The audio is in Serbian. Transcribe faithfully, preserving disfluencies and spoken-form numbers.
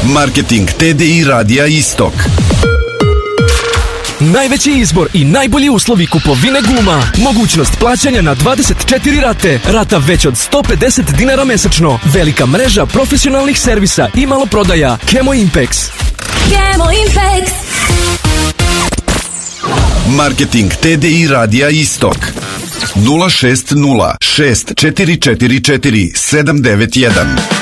Marketing T D I Radija Istok. Najveći izbor i najbolji uslovi kupovine guma. Mogućnost plaćanja na dvadeset četiri rate. Rata već od sto pedeset dinara mesečno. Velika mreža profesionalnih servisa i maloprodaja. Kemo Impex. Kemo Impex. Marketing T D I Radija Istok. nula šest nula šest četiri četiri četiri sedam devet jedan.